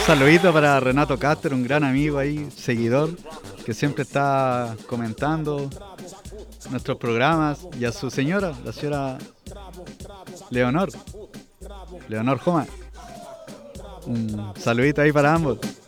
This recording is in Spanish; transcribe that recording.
saludito para Renato Caster, un gran amigo ahí, seguidor, que siempre está comentando nuestros programas, y a su señora, la señora Leonor Joma. Un saludito ahí para ambos.